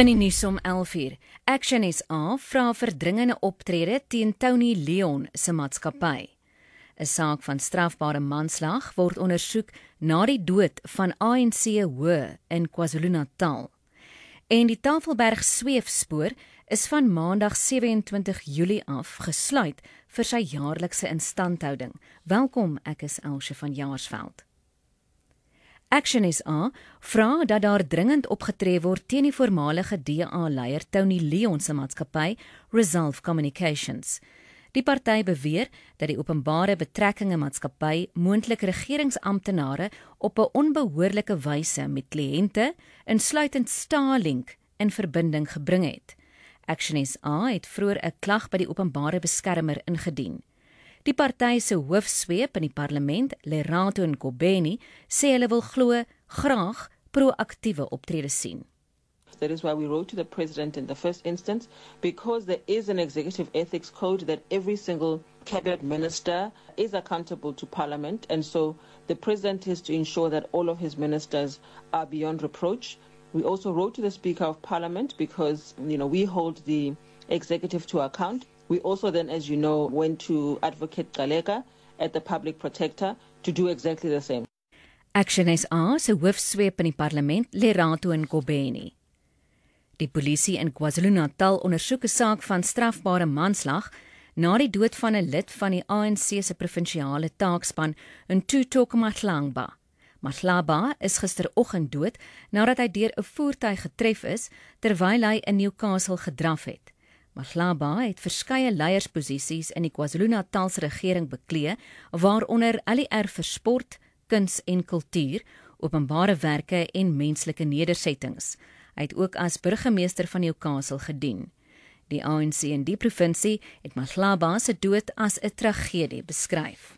In die nuus om 11:00, Action SA vra verdringende optrede teen Tony Leon se maatskappy. 'n Saak van strafbare manslag word ondersoek na die dood van ANC hoof in KwaZulu-Natal. En die Tafelberg sweefspoor is van Maandag 27 Julie af gesluit vir sy jaarlikse instandhouding. Welkom, ek is Elsje van Jaarsveld. Action SA vra dat daar dringend opgetree word teen die voormalige DA-leier Tony Leon se maatskappy Resolve Communications. Die party beweer dat die openbare betrekkinge maatskappy moontlik regeringsamptenare op 'n onbehoorlike wyse met kliënte, insluitend Starlink, in verbinding gebring het. Action SA het vroeër 'n klag by die openbare beskermer ingedien. Die party se hoofsweep in die parlement, Lerato Nkobeni, sê hulle wil glo graag proaktiewe optrede sien. That is why we wrote to the President in the first instance, because there is an executive ethics code that every single cabinet minister is accountable to Parliament, and so the President is to ensure that all of his ministers are beyond reproach. We also wrote to the Speaker of Parliament because, we hold the executive to account. We also then, as you know, went to Advocate Galeka at the Public Protector to do exactly the same. Action SA se hoofsweep in die parlement, Lerato Nkobeni. Die polisie in KwaZulu-Natal ondersoek 'n saak van strafbare manslag na die dood van 'n lid van die ANC se provinsiale taakspan, Ntutho Mahlaba. Mahlaba is gisteroggend dood nadat hy deur 'n voertuig getref is terwyl hy in Newcastle gedraf het. Mahlaba het verskeie leiersposisies in die KwaZulu-Natalse regering beklee, waaronder LER vir sport, kuns en kultuur, openbare werke en menslike nedersettings. Hy het ook as burgemeester van Newcastle gedien. Die ANC in die provinsie het Mahlaba se dood as 'n tragedie beskryf.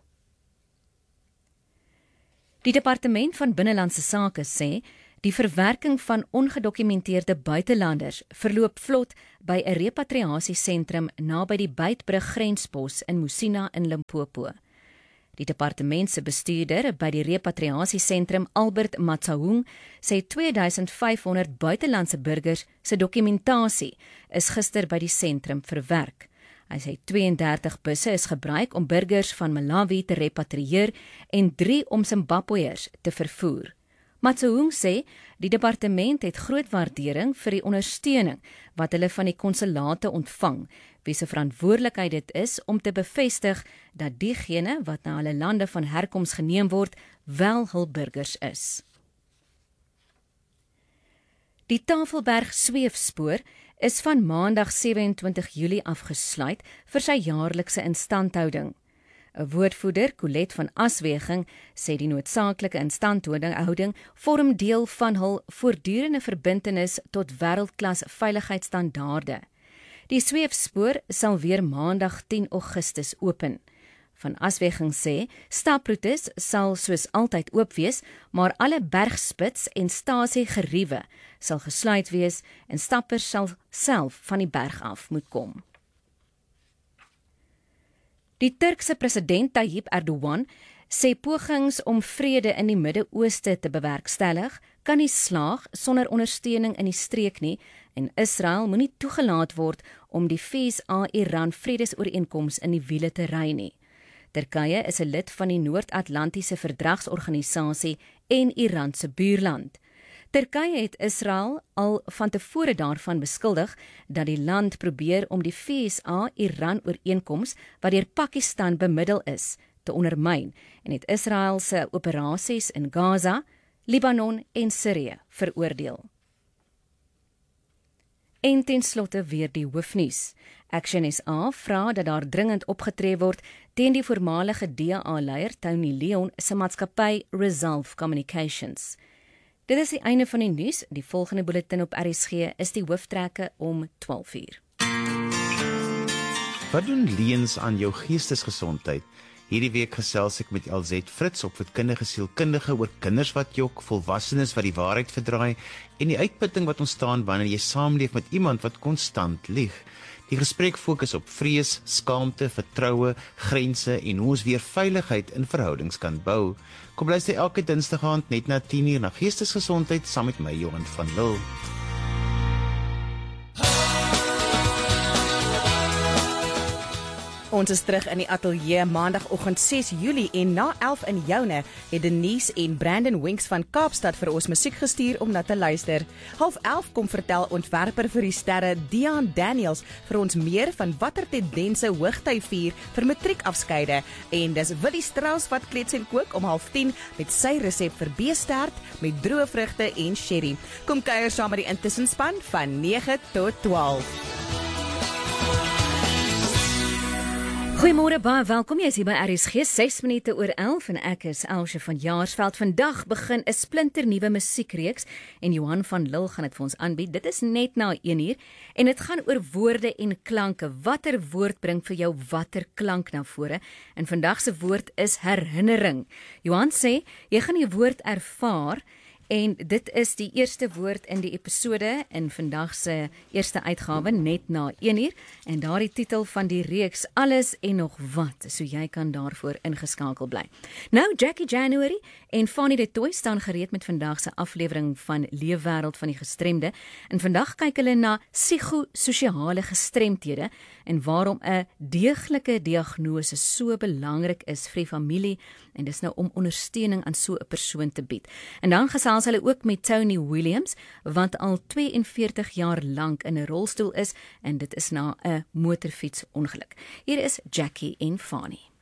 Die Departement van Binnelandse Sake sê die verwerking van ongedokumenteerde buitelanders verloop vlot by 'n repatriasiesentrum naby die Beitbrug grenspos in Musina in Limpopo. Die departement se bestuurder by die repatriasiesentrum, Albert Matsaung, sê 2500 buitelandse burgers se dokumentasie is gister by die sentrum verwerk. Hy sê 32 busse is gebruik om burgers van Malawi te repatrieer en 3 om Zimbabweërs te vervoer. Matsaung sê die departement het groot waardering vir die ondersteuning wat hulle van die konsulate ontvang, wie se verantwoordelikheid dit is om te bevestig dat diegene wat na hulle lande van herkoms geneem word, wel hul burgers is. Die Tafelberg sweefspoor is van Maandag 27 Julie afgesluit vir sy jaarlikse instandhouding. 'n Woordvoerder, Colette van Asweging, sê die noodsaaklike instandhouding vorm deel van hul voortdurende verbintenis tot wêreldklas veiligheidsstandaarde. Die sweefspoor sal weer Maandag 10 Augustus open. Van Asweging sê, staproetes sal soos altyd oop wees, maar alle bergspits en stasiegeriewe sal gesluit wees en stappers sal self van die berg af moet kom. Die Turkse president Tayyip Erdogan sê pogings om vrede in die Midde-Ooste te bewerkstellig kan nie slaag sonder ondersteuning in die streek nie en Israel moenie toegelaat word om die VS-Iran vredesooreenkoms in die wiele te ry nie. Turkye is 'n lid van die Noord-Atlantiese Verdragsorganisasie en Iran se buurland. Turkye het Israel al van tevore daarvan beskuldig dat die land probeer om die VS-Iran ooreenkoms wat deur Pakistan bemiddel is, te ondermyn en het Israel se operasies in Gaza, Libanon en Sirië veroordeel. En ten slotte weer die hoofnuus. Action SA vra dat daar dringend opgetree word teen die voormalige DA-leier Tony Leon se maatskappy Resolve Communications. Dit is die einde van die nuus. Die volgende bulletin op RSG is die hooftrekke om 12:00. Wat doen leuns aan jou geestesgesondheid? Hierdie week gesels ek met LZ Fritz, opvoedkundige sielkundige, oor kinders wat jok, volwassenes wat die waarheid verdraai en die uitputting wat ontstaan wanneer jy saamleef met iemand wat konstant lieg. Die gesprek fokus op vrees, skaamte, vertroue, grense en hoe ons weer veiligheid in verhoudings kan bou. Kom luister elke Dinsdag aand net na 10:00 na Geestesgesondheid saam met my Johan van Lille. Ons is terug in die ateljee maandagoggend 6 Julie en na 11 in joune het Denise en Brandon Winks van Kaapstad vir ons musiek gestuur om na te luister. 10:30 kom vertel ontwerper vir die sterre Dion Daniels vir ons meer van watter tendense hoogtyd vier vir matriekafskeide en dis Willie Strauss wat klets en kook om 10:30 met sy resep vir beestert met droë vrugte en sherry. Kom kuier saam met die intussenspan van 9 tot 12. Goeiemôre, baie welkom. Jy is hier by RSG 6 minute oor 11 en ek is Elsje van Jaarsveld. Vandag begin 'n splinternuwe musiekreeks en Johan van Lille gaan dit vir ons aanbied. Dit is net na 1uur en dit gaan oor woorde en klanke. Watter woord bring vir jou watter klank na vore? En vandag se woord is herinnering. Johan sê, jy gaan die woord ervaar. En dit is die eerste woord in die episode in vandag se eerste uitgawe net na 1uur en daardie titel van die reeks Alles en nog wat, so jy kan daarvoor ingeskakel bly. Nou Jackie January en Fanny de Tooy staan gereed met vandag se aflewering van Leefwêreld van die Gestremde en vandag kyk hulle na psigososiale gestremthede en waarom 'n deeglike diagnose so belangrik is vir die familie en dis nou om ondersteuning aan so 'n persoon te bied. En dan gesels hulle ook met Tony Williams wat al 42 jaar lank in 'n rolstoel is en dit is na 'n motorfietsongeluk. Hier is Jackie en Fanny.